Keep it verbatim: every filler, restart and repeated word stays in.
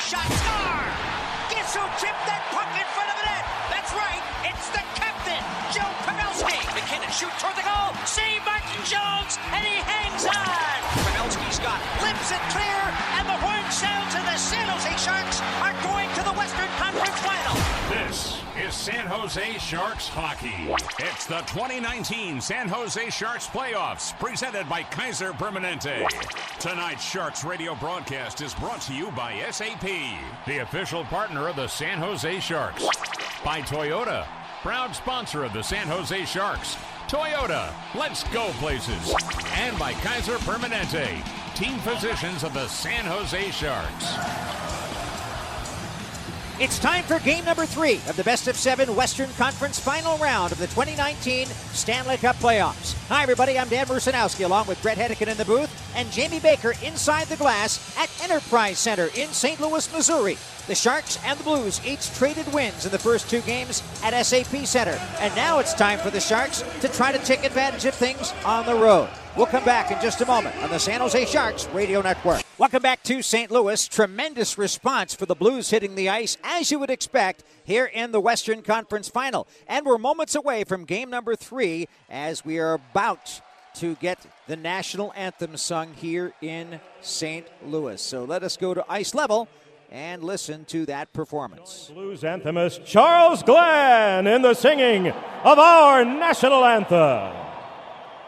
shot, score! Guess who chipped that puck in front of the net? That's right, it's the captain, Joe Pavelski. McKinnon shoot toward the goal, see Martin Jones, and he hangs on. Pavelski's got lips it clear, and the horn sounds, and the San Jose Sharks are going to the Western Conference Final. This is San Jose Sharks hockey. It's the twenty nineteen San Jose Sharks playoffs, presented by Kaiser Permanente. Tonight's Sharks radio broadcast is brought to you by S A P, the official partner of the San Jose Sharks. By Toyota, proud sponsor of the San Jose Sharks. Toyota, let's go places. And by Kaiser Permanente, team physicians of the San Jose Sharks. It's time for game number three of the best of seven Western Conference final round of the twenty nineteen Stanley Cup playoffs. Hi, everybody. I'm Dan Rusanowski, along with Brett Hedican in the booth and Jamie Baker inside the glass at Enterprise Center in Saint Louis, Missouri. The Sharks and the Blues each traded wins in the first two games at S A P Center. And now it's time for the Sharks to try to take advantage of things on the road. We'll come back in just a moment on the San Jose Sharks Radio Network. Welcome back to Saint Louis. Tremendous response for the Blues hitting the ice, as you would expect, here in the Western Conference Final. And we're moments away from game number three as we are about to get the national anthem sung here in Saint Louis. So let us go to ice level and listen to that performance. Blues anthemist Charles Glenn in the singing of our national anthem.